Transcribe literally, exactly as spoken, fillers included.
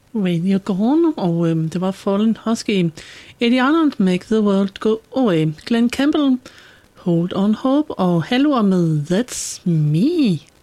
Radio Gone, og øhm, det var Fallen Husky. Eddie Arnold, Make the World Go Away. Glenn Campbell, Hold on Hope, og Halvor med That's Me.